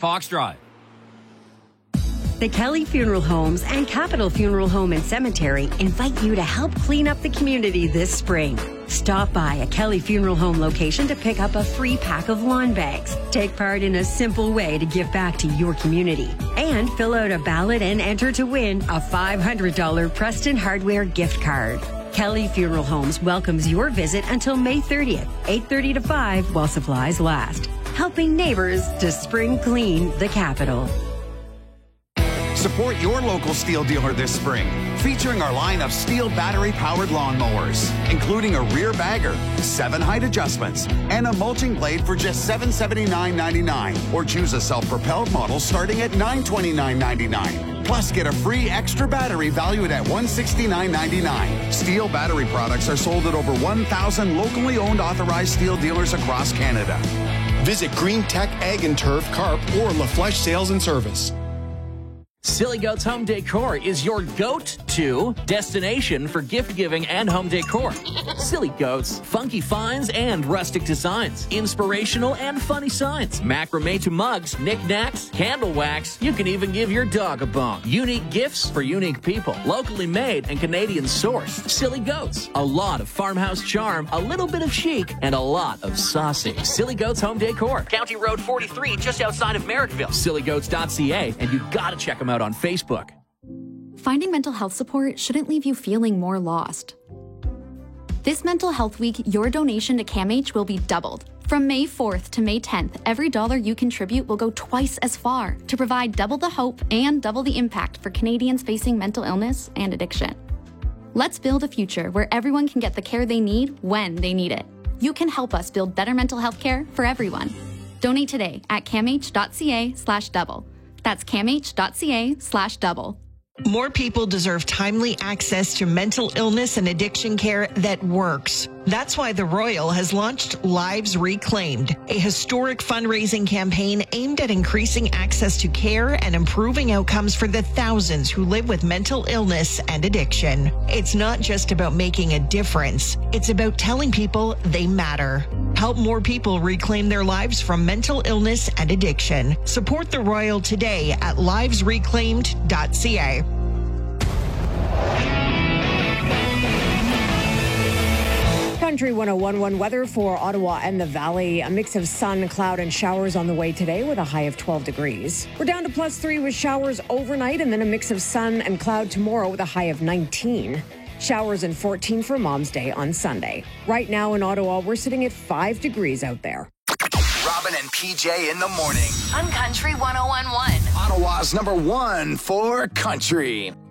Fox Drive. The Kelly Funeral Homes and Capital Funeral Home and Cemetery invite you to help clean up the community this spring. Stop by a Kelly Funeral Home location to pick up a free pack of lawn bags. Take part in a simple way to give back to your community. And fill out a ballot and enter to win a $500 Preston Hardware gift card. Kelly Funeral Homes welcomes your visit until May 30th, 8:30 to 5 while supplies last. Helping neighbors to spring clean the capital. Support your local Steel dealer this spring, featuring our line of Steel battery-powered lawnmowers, including a rear bagger, 7 height adjustments, and a mulching blade for just $779.99. Or choose a self-propelled model starting at $929.99. Plus, get a free extra battery valued at $169.99. Steel battery products are sold at over 1,000 locally owned authorized Steel dealers across Canada. Visit Green Tech Ag and Turf, Carp, or La Flèche Sales and Service. Silly Goats Home Decor is your go-to destination for gift giving and home decor. Silly Goats, funky finds and rustic designs, inspirational and funny signs, macrame to mugs, knickknacks, candle wax. You can even give your dog a bone. Unique gifts for unique people, locally made and Canadian sourced. Silly Goats, a lot of farmhouse charm, a little bit of chic, and a lot of saucy. Silly Goats Home Decor, County Road 43, just outside of Merrickville. SillyGoats.ca, and you gotta check them out on Facebook. Finding mental health support shouldn't leave you feeling more lost. This Mental Health Week, your donation to CAMH will be doubled. From May 4th to May 10th, every dollar you contribute will go twice as far to provide double the hope and double the impact for Canadians facing mental illness and addiction. Let's build a future where everyone can get the care they need when they need it. You can help us build better mental health care for everyone. Donate today at camh.ca/double. That's camh.ca/double. More people deserve timely access to mental illness and addiction care that works. That's why the Royal has launched Lives Reclaimed, a historic fundraising campaign aimed at increasing access to care and improving outcomes for the thousands who live with mental illness and addiction. It's not just about making a difference. It's about telling people they matter. Help more people reclaim their lives from mental illness and addiction. Support the Royal today at livesreclaimed.ca. Country 101.1 weather for Ottawa and the Valley. A mix of sun, cloud, and showers on the way today with a high of 12 degrees. We're down to +3 with showers overnight and then a mix of sun and cloud tomorrow with a high of 19. Showers and 14 for Mom's Day on Sunday. Right now in Ottawa, we're sitting at 5 degrees out there. Robin and PJ in the morning. On Country 101.1. Ottawa's #1 for country.